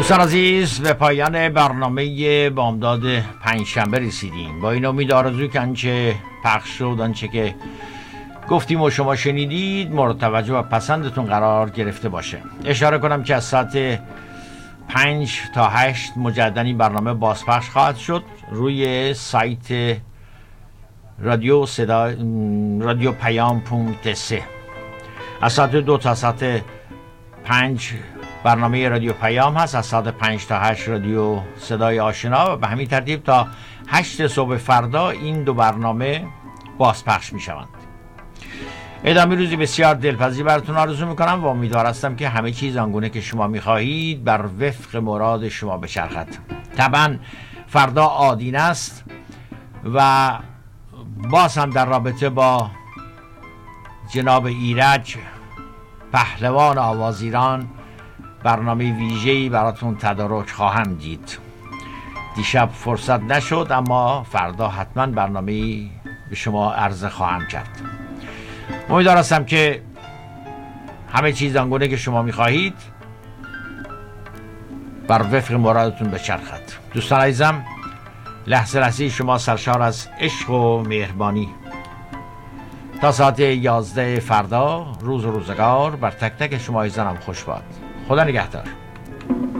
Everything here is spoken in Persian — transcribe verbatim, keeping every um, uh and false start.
دوستان عزیز، به پایان برنامه بامداد پنجشنبه رسیدیم. با این امید آرزوی که آنچه پخش شد، آنچه که گفتیم و شما شنیدید مورد توجه و پسندتون قرار گرفته باشه. اشاره کنم که از ساعت پنج تا هشت مجددا این برنامه بازپخش خواهد شد روی سایت رادیو صدا رادیو پیام پونکت سه. از ساعت دو تا ساعت پنج برنامه رادیو پیام هست، از ساعت پنج تا هشت رادیو صدای آشنا، و به همین ترتیب تا هشت صبح فردا این دو برنامه بازپخش می شوند. ادامه روزی بسیار دلپذیر براتون آرزو میکنم و امیدوار هستم که همه چیز آنگونه که شما میخواهید بر وفق مراد شما بچرخد. طبعا فردا آدین است و باز هم در رابطه با جناب ایرج پهلوان آواز ایران برنامه ویژه‌ای براتون تدارک خواهم دید. دیشب فرصت نشد، اما فردا حتما برنامه‌ای به شما عرضه خواهم کرد. امیدوار هستم که همه چیز آنگونه که شما می‌خواهید بر وفق مرادتون بچرخد. دوستان عزیزم، لحظه لحظه شما سرشار از عشق و مهربانی. تا ساعت یازده فردا روز و روزگار بر تک تک شما عزیزانم خوش باد. خدا نگهدار.